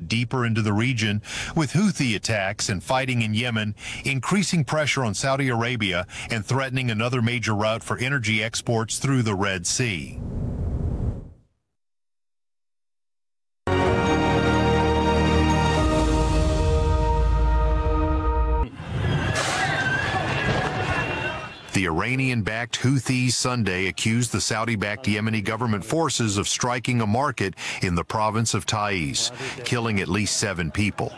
spread deeper into the region, with Houthi attacks and fighting in Yemen increasing pressure on Saudi Arabia and threatening another major route for energy exports through the Red Sea. The Iranian-backed Houthis Sunday accused the Saudi-backed Yemeni government forces of striking a market in the province of Taiz, killing at least 7 people.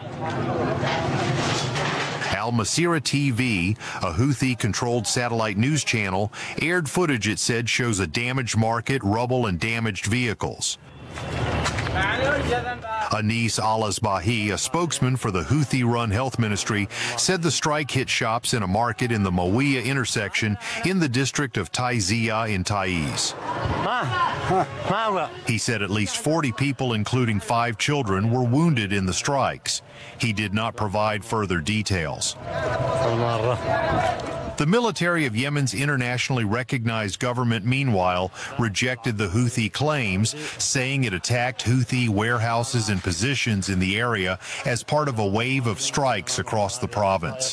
Al Masirah TV, a Houthi-controlled satellite news channel, aired footage it said shows a damaged market, rubble, and damaged vehicles. Anis Al-Asbahi, a spokesman for the Houthi-run health ministry, said the strike hit shops in a market in the Mawiyah intersection in the district of Taiziyah in Taiz. He said at least 40 people, including 5 children, were wounded in the strikes. He did not provide further details. The military of Yemen's internationally recognized government, meanwhile, rejected the Houthi claims, saying it attacked Houthi warehouses and positions in the area as part of a wave of strikes across the province.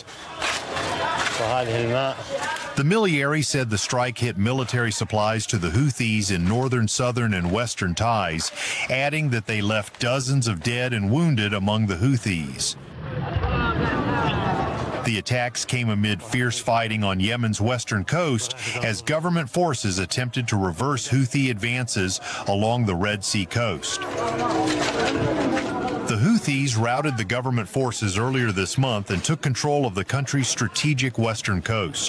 The Miliary said the strike hit military supplies to the Houthis in northern, southern, and western Taiz, adding that they left dozens of dead and wounded among the Houthis. The attacks came amid fierce fighting on Yemen's western coast as government forces attempted to reverse Houthi advances along the Red Sea coast. The Houthis routed the government forces earlier this month and took control of the country's strategic western coast.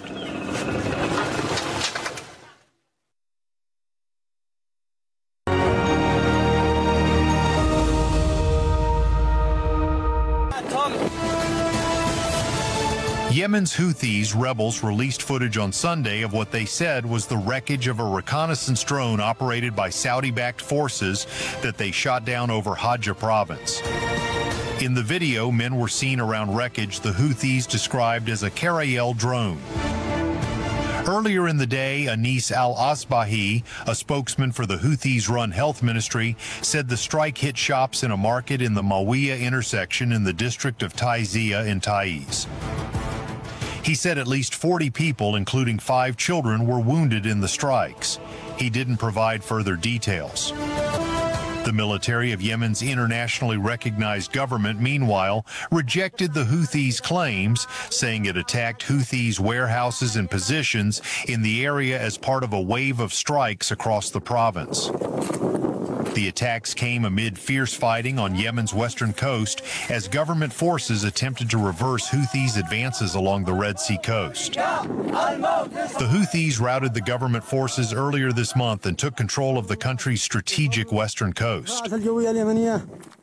Yemen's Houthis rebels released footage on Sunday of what they said was the wreckage of a reconnaissance drone operated by Saudi-backed forces that they shot down over Hajj province. In the video, men were seen around wreckage the Houthis described as a Karayel drone. Earlier in the day, Anis Al-Asbahi, a spokesman for the Houthis-run health ministry, said the strike hit shops in a market in the Mawiyah intersection in the district of Taiziyah in Taiz. He said at least 40 people, including 5 children, were wounded in the strikes. He didn't provide further details. The military of Yemen's internationally recognized government, meanwhile, rejected the Houthis' claims, saying it attacked Houthis' warehouses and positions in the area as part of a wave of strikes across the province. The attacks came amid fierce fighting on Yemen's western coast as government forces attempted to reverse Houthis' advances along the Red Sea coast. The Houthis routed the government forces earlier this month and took control of the country's strategic western coast.